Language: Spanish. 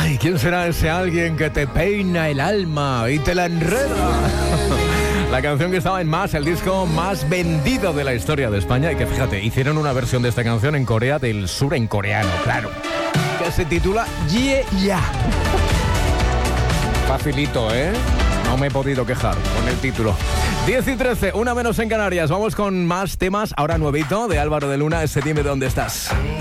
Ay, ¿quién será ese alguien que te peina el alma y te la enreda? La canción que estaba en Más, el disco más vendido de la historia de España. Y que fíjate, hicieron una versión de esta canción en Corea del Sur, en coreano, claro, que se titula Yeah Ya. Facilito, ¿eh? No me he podido quejar con el título. 10 y 13, una menos en Canarias. Vamos con más temas. Ahora nuevito de Álvaro de Luna, ese Dime dónde estás.